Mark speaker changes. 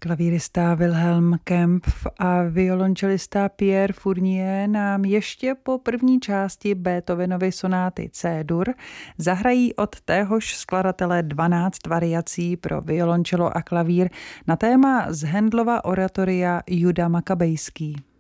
Speaker 1: Klavírista Wilhelm Kempff a violončelista Pierre Fournier nám ještě po první části Beethovenovy sonáty C-dur zahrají od téhož skladatele 12 variací pro violončelo a klavír na téma z Handlova oratoria Juda Makabejský.